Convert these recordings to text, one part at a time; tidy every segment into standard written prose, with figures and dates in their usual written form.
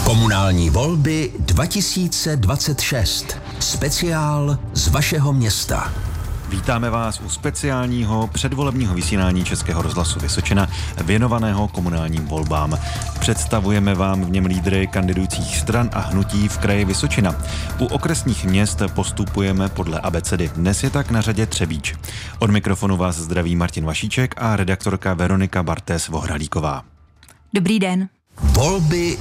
Komunální volby 2026. Speciál z vašeho města. Vítáme vás u speciálního předvolebního vysílání Českého rozhlasu Vysočina věnovaného komunálním volbám. Představujeme vám v něm lídry kandidujících stran a hnutí v kraji Vysočina. U okresních měst postupujeme podle abecedy. Dnes je tak na řadě Třebíč. Od mikrofonu vás zdraví Martin Vašíček a redaktorka Veronika Bartés-Vohralíková. Dobrý den. Volby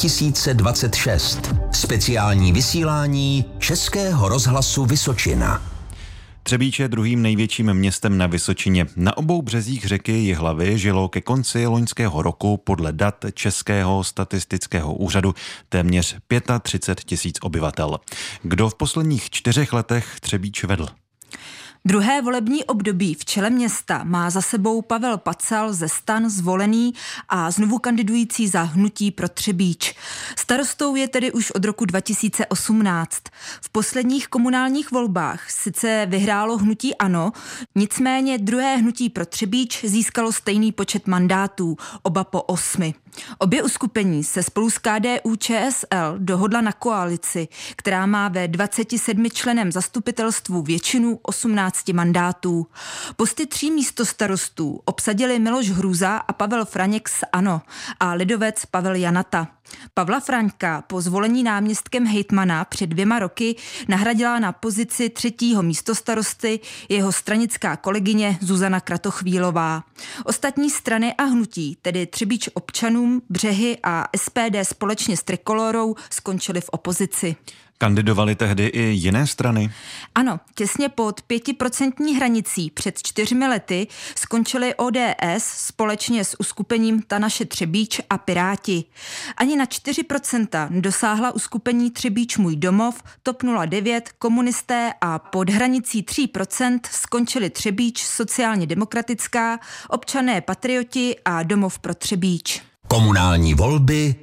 2026. Speciální vysílání Českého rozhlasu Vysočina. Třebíč je druhým největším městem na Vysočině. Na obou březích řeky Jihlavy žilo ke konci loňského roku podle dat Českého statistického úřadu téměř 35 000 obyvatel. Kdo v posledních 4 letech Třebíč vedl? Druhé volební období v čele města má za sebou Pavel Pacal ze STAN zvolený a znovu kandidující za hnutí pro Třebíč. Starostou je tedy už od roku 2018. V posledních komunálních volbách sice vyhrálo hnutí ANO, nicméně druhé hnutí pro Třebíč získalo stejný počet mandátů, oba po 8. Obě uskupení se spolu s KDU-ČSL dohodla na koalici, která má ve 27členném zastupitelstvu většinu 18 mandátů. Posty 3 místostarostů obsadili Miloš Hruza a Pavel Franěk z ANO a lidovec Pavel Janata. Pavla Fraňka po zvolení náměstkem hejtmana před 2 roky nahradila na pozici 3. místostarosty jeho stranická kolegyně Zuzana Kratochvílová. Ostatní strany a hnutí, tedy Třebíč občanům, Břehy a SPD společně s Trikolórou, skončily v opozici. Kandidovaly tehdy i jiné strany? Ano, těsně pod 5% hranicí před 4 lety skončily ODS společně s uskupením Ta naše Třebíč a Piráti. Ani na 4% dosáhla uskupení Třebíč můj domov, TOP 09, komunisté a pod hranicí 3% skončili Třebíč sociálně demokratická, Občané patrioti a Domov pro Třebíč. Komunální volby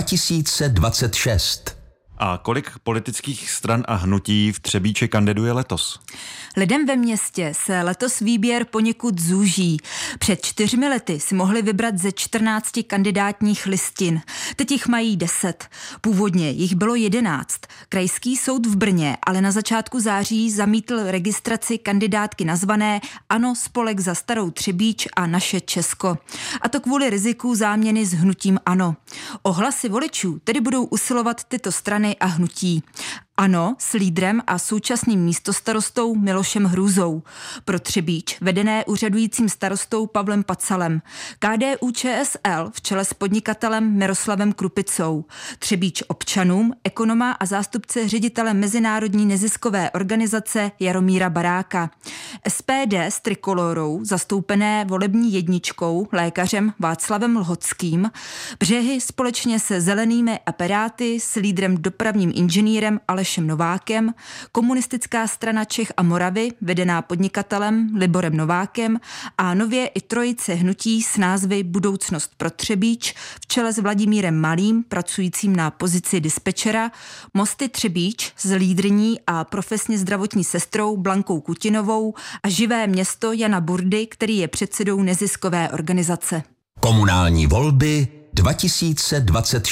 2026. A kolik politických stran a hnutí v Třebíči kandiduje letos? Lidem ve městě se letos výběr poněkud zúží. Před 4 lety si mohli vybrat ze 14 kandidátních listin. Teď jich mají 10. Původně jich bylo 11. Krajský soud v Brně ale na začátku září zamítl registraci kandidátky nazvané ANO spolek za Starou Třebíč a Naše Česko. A to kvůli riziku záměny s hnutím ANO. O hlasy voličů tedy budou usilovat tyto strany a hnutí. ANO s lídrem a současným místostarostou Milošem Hrůzou. Pro Třebíč vedené úřadujícím starostou Pavlem Pacalem. KDU-ČSL v čele s podnikatelem Miroslavem Krupicou. Třebíč občanům, ekonoma a zástupce ředitele mezinárodní neziskové organizace Jaromíra Baráka. SPD s Trikolórou, zastoupené volební jedničkou, lékařem Václavem Lhockým. Břehy společně se Zelenými a Piráty s lídrem dopravním inženýrem Alešem Novákem, komunistická strana Čech a Moravy, vedená podnikatelem Liborem Novákem a nově i trojice hnutí s názvy Budoucnost pro Třebíč v čele s Vladimírem Malým, pracujícím na pozici dispečera, Mosty Třebíč s lídryní a profesně zdravotní sestrou Blankou Kutinovou a Živé město Jana Burdy, který je předsedou neziskové organizace. Komunální volby 2026.